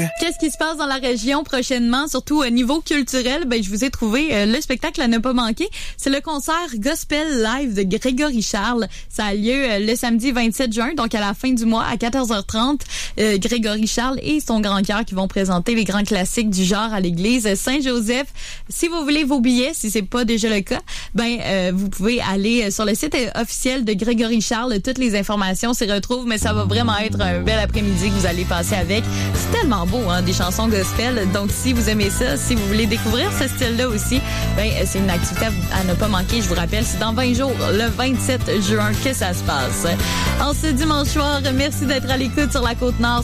Qu'est-ce qui se passe dans la région prochainement, surtout au niveau culturel? Je vous ai trouvé le spectacle à ne pas manquer. C'est le concert Gospel Live de Grégory Charles. Ça a lieu le samedi 27 juin, donc à la fin du mois, à 14h30. Grégory Charles et son grand chœur qui vont présenter les grands classiques du genre à l'église Saint-Joseph. Si vous voulez vos billets, si c'est pas déjà le cas, vous pouvez aller sur le site officiel de Grégory Charles. Toutes les informations s'y retrouvent, mais ça va vraiment être un bel après-midi que vous allez passer avec. C'est tellement beau, hein, des chansons gospel. Donc, si vous aimez ça, si vous voulez découvrir ce style-là aussi, c'est une activité à ne pas manquer. Je vous rappelle, c'est dans 20 jours, le 27 juin, que ça se passe. En ce dimanche soir, merci d'être à l'écoute sur la Côte-Nord.